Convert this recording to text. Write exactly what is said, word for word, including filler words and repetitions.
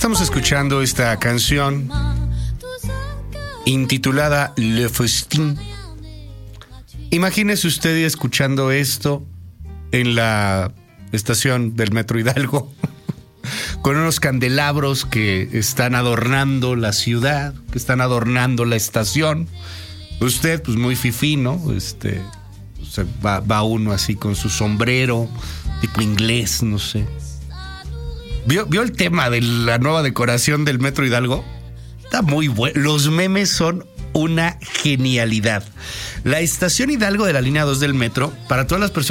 estamos escuchando esta canción intitulada Le Festin. Imagínese usted escuchando esto en la estación del Metro Hidalgo, con unos candelabros que están adornando la ciudad, que están adornando la estación. Usted, pues muy fifí, ¿no? Este, o sea, va, va uno así con su sombrero, tipo inglés, no sé. ¿Vio, ¿Vio el tema de la nueva decoración del Metro Hidalgo? Está muy bueno. Los memes son una genialidad. La estación Hidalgo de la línea dos del metro, para todas las personas